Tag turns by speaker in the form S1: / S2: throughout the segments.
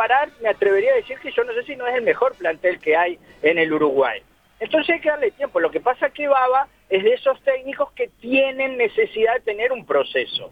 S1: comparar, me atrevería a decir que yo no sé si no es el mejor plantel que hay en el Uruguay. Entonces hay que darle tiempo. Lo que pasa es que Baba es de esos técnicos que tienen necesidad de tener un proceso.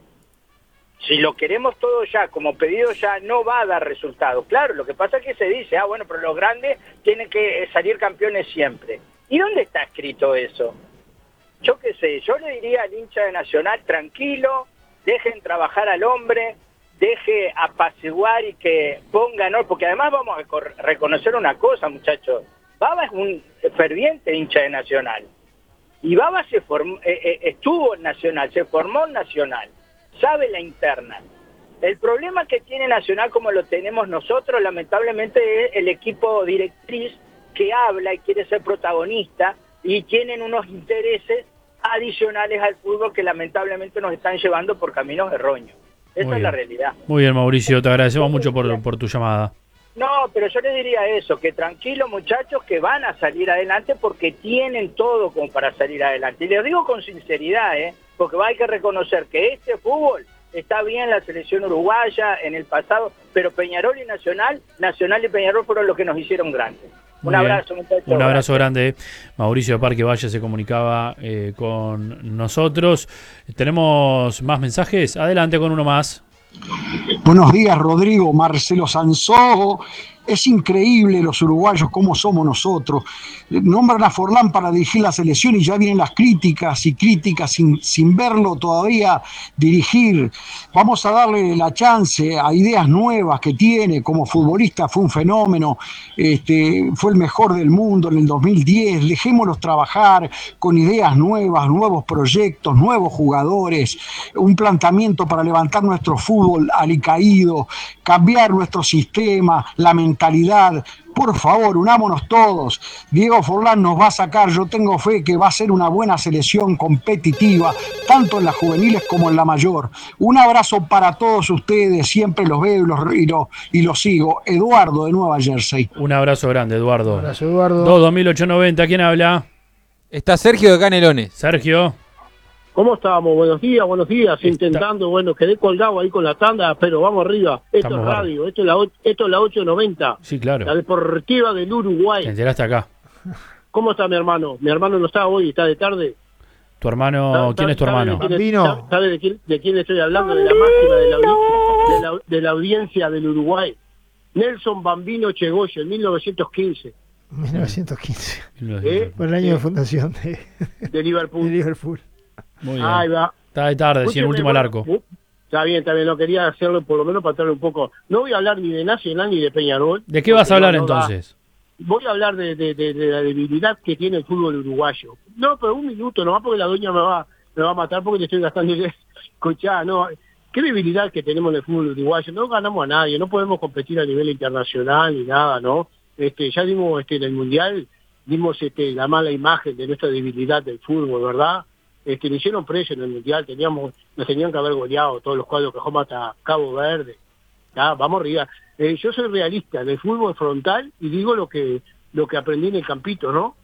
S1: Si lo queremos todo ya, como pedido ya, no va a dar resultado. Claro, lo que pasa es que se dice, bueno, pero los grandes tienen que salir campeones siempre. ¿Y dónde está escrito eso? Yo qué sé, yo le diría al hincha de Nacional, tranquilo, dejen trabajar al hombre, deje apaciguar y que pongan, ¿no? Porque además vamos a reconocer una cosa, muchachos. Baba es un ferviente hincha de Nacional. Y Baba se formó, estuvo en Nacional, se formó en Nacional, sabe la interna. El problema que tiene Nacional, como lo tenemos nosotros, lamentablemente, es el equipo directriz que habla y quiere ser protagonista y tienen unos intereses adicionales al fútbol que lamentablemente nos están llevando por caminos erróneos. Esa es la realidad.
S2: Muy bien, Mauricio, te agradecemos mucho por tu llamada.
S1: No, pero yo les diría eso, que tranquilos muchachos, que van a salir adelante porque tienen todo como para salir adelante. Y les digo con sinceridad, porque hay que reconocer que este fútbol está bien, la selección uruguaya en el pasado, pero Peñarol y Nacional y Peñarol fueron los que nos hicieron grandes. Un abrazo, muchachos.
S2: Un abrazo grande. Mauricio de Parque Valle se comunicaba con nosotros. Tenemos más mensajes. Adelante con uno más.
S3: Buenos días, Rodrigo. Marcelo Sanzó. Es increíble los uruguayos cómo somos nosotros. Nombran a Forlán para dirigir la selección y ya vienen las críticas sin verlo todavía dirigir. Vamos a darle la chance a ideas nuevas que tiene. Como futbolista fue un fenómeno, fue el mejor del mundo en el 2010. Dejémoslos trabajar con ideas nuevas, nuevos proyectos, nuevos jugadores, un planteamiento para levantar nuestro fútbol alicaído, cambiar nuestro sistema, la mentalidad. Por favor, unámonos todos. Diego Forlán nos va a sacar, yo tengo fe que va a ser una buena selección competitiva, tanto en las juveniles como en la mayor. Un abrazo para todos ustedes, siempre los veo y los sigo. Eduardo de Nueva Jersey.
S2: Un abrazo grande, Eduardo.
S4: Un abrazo, Eduardo.
S2: 2890, ¿quién habla?
S5: Está Sergio de Canelones.
S2: Sergio.
S6: ¿Cómo estamos? Buenos días. Intentando, quedé colgado ahí con la tanda, pero vamos arriba. Esto es radio, esto es la 890.
S2: Sí, claro.
S6: La deportiva del Uruguay.
S2: Te enteraste acá.
S6: ¿Cómo está mi hermano? Mi hermano no está hoy, está de tarde.
S2: ¿Tu hermano? ¿Quién es tu hermano?
S6: ¿Sabe de quién estoy hablando? De la máxima de la audiencia del Uruguay. Nelson Bambino Chegoya, en 1915.
S4: 1915. Fue el año de fundación
S6: de Liverpool.
S4: De Liverpool.
S2: Muy bien.
S6: Ahí va.
S2: Está de tarde, sí, en último al arco.
S6: Está bien, no quería hacerlo por lo menos para traer un poco. No voy a hablar ni de Nacional ni de Peñarol.
S2: ¿De qué vas a hablar entonces?
S6: Voy a hablar de la debilidad que tiene el fútbol uruguayo. No, pero un minuto nomás porque la doña me va a matar porque le estoy gastando. Escuchá, no. Qué debilidad que tenemos en el fútbol uruguayo. No ganamos a nadie, no podemos competir a nivel internacional ni nada, ¿no? Ya dimos en el Mundial, dimos la mala imagen de nuestra debilidad del fútbol, ¿verdad? Le hicieron preso en el Mundial, nos tenían que haber goleado todos los cuadros que jugamos hasta Cabo Verde. Vamos arriba. Yo soy realista del fútbol frontal y digo lo que aprendí en el campito, ¿no?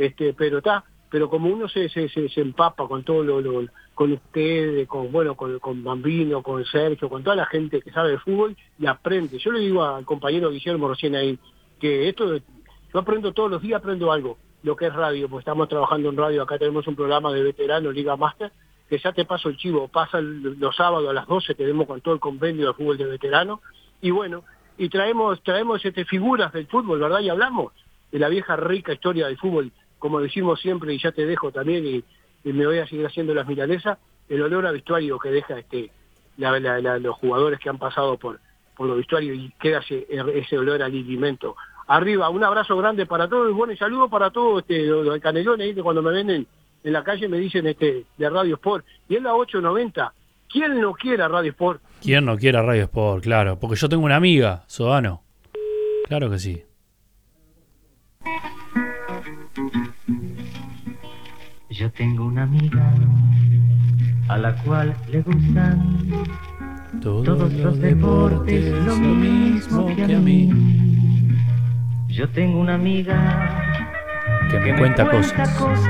S6: Pero como uno se empapa con todo con ustedes, con Bambino, con Sergio, con toda la gente que sabe de fútbol y aprende. Yo le digo al compañero Guillermo recién ahí que yo aprendo todos los días, aprendo algo. Lo que es radio, pues estamos trabajando en radio, acá tenemos un programa de veteranos, Liga Master, que ya te paso el chivo, pasa los sábados a las 12, tenemos con todo el convenio de fútbol de veteranos, y traemos figuras del fútbol, ¿verdad? Y hablamos de la vieja rica historia del fútbol, como decimos siempre, y ya te dejo también, y me voy a seguir haciendo las milanesas, el olor a vestuario que deja los jugadores que han pasado por los vestuarios, y queda ese olor al alimento. Arriba, un abrazo grande para todos, y saludos para todos los de Canelones, que cuando me ven en la calle me dicen de Radio Sport, y es la 890. ¿Quién no quiere a Radio Sport?
S2: ¿Quién no quiere a Radio Sport? Claro, porque yo tengo una amiga, Sodano. Claro que sí.
S7: Yo tengo una amiga a la cual le gustan todos los deportes, lo mismo que a mí. Yo tengo una amiga
S2: que me cuenta cosas.